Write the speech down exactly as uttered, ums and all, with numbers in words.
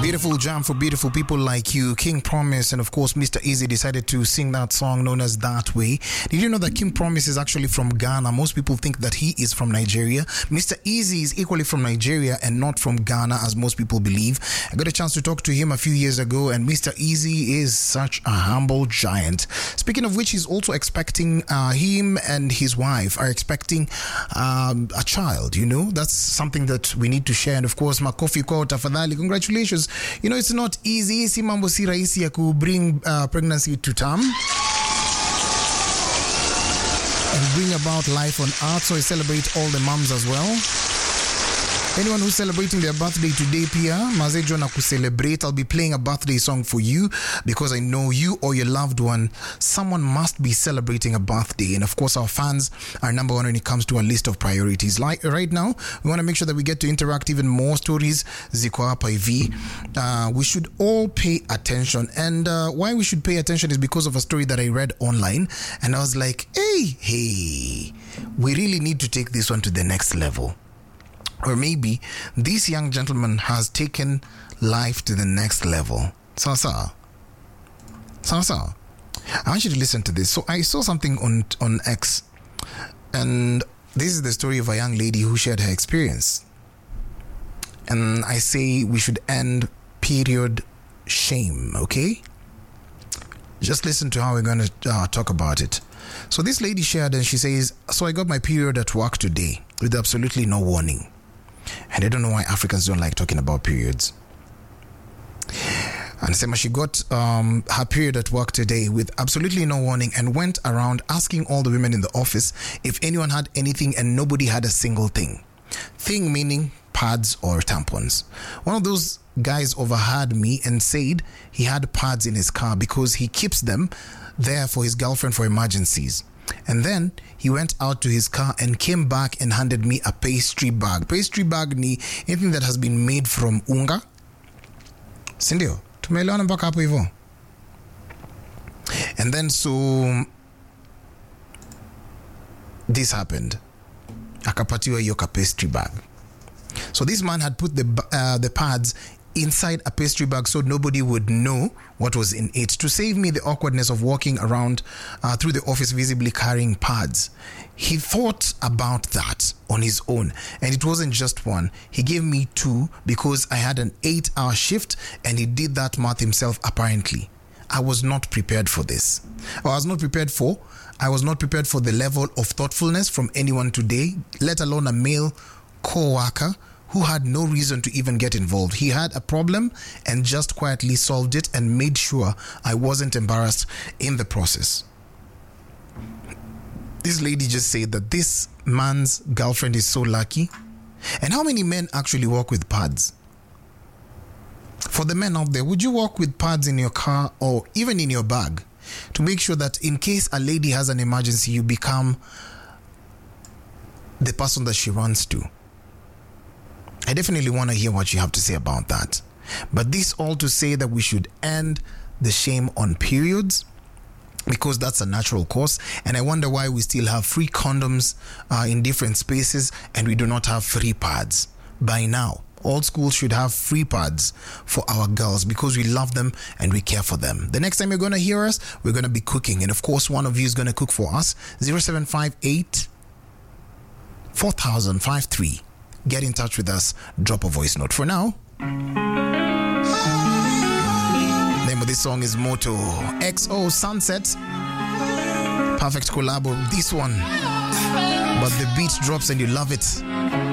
Beautiful jam for beautiful people like you. King Promise and of course Mister Easy decided to sing that song known as That Way. Did you know that King Promise is actually from Ghana? Most people think that he is from Nigeria. Mister Easy is equally from Nigeria and not from Ghana as most people believe. I got a chance to talk to him a few years ago and Mister Easy is such a humble giant. Speaking of which, he's also expecting, uh, him and his wife are expecting um, a child, you know. That's something that we need to share. And of course, Makofi Kwa tafadhali, congratulations. You know, it's not easy. Si mambo si rahisi ya ku bring uh, pregnancy to term and bring about life on earth. So I celebrate all the moms as well. Anyone who's celebrating their birthday today, Pia, Mazejo na ku celebrate. I'll be playing a birthday song for you because I know you or your loved one, someone must be celebrating a birthday. And of course, our fans are number one when it comes to our list of priorities. Like right now, we want to make sure that we get to interact even more. Stories ziko hapa hivi. Uh, we should all pay attention. And uh, why we should pay attention is because of a story that I read online. And I was like, hey, hey, we really need to take this one to the next level. Or maybe this young gentleman has taken life to the next level. Sasa. Sasa. I want you to listen to this. So I saw something on, on X. And this is the story of a young lady who shared her experience. And I say we should end period shame, okay? Just listen to how we're going to uh, talk about it. So this lady shared and she says, so I got my period at work today with absolutely no warning. And I don't know why Africans don't like talking about periods. And Sema, she got um, her period at work today with absolutely no warning and went around asking all the women in the office if anyone had anything, and nobody had a single thing. Thing meaning pads or tampons. One of those guys overheard me and said he had pads in his car because he keeps them there for his girlfriend for emergencies. And then he went out to his car and came back and handed me a pastry bag. Pastry bag ni anything that has been made from unga. Sindio, tumeelewana mpaka hapo hivyo. And then so this happened. Akapatiwa hiyo ka pastry bag. So this man had put the uh, the pads inside a pastry bag so nobody would know what was in it, to save me the awkwardness of walking around uh, through the office visibly carrying pads. He thought about that on his own, and it wasn't just one. He gave me two because I had an eight hour shift, and he did that math himself apparently. I was not prepared for this. I was not prepared for I was not prepared for the level of thoughtfulness from anyone today, let alone a male co-worker who had no reason to even get involved. He had a problem and just quietly solved it and made sure I wasn't embarrassed in the process. This lady just said that this man's girlfriend is so lucky. And how many men actually walk with pads? For the men out there, would you walk with pads in your car or even in your bag to make sure that in case a lady has an emergency, you become the person that she runs to? I definitely want to hear what you have to say about that. But this all to say that we should end the shame on periods because that's a natural course. And I wonder why we still have free condoms uh, in different spaces and we do not have free pads. By now, all schools should have free pads for our girls because we love them and we care for them. The next time you're going to hear us, we're going to be cooking. And of course, one of you is going to cook for us. zero seven five eight, four thousand fifty-three. Get in touch with us. Drop a voice note. For now, name of this song is Moto. X O Sunset. Perfect collab. This one. But the beat drops and you love it.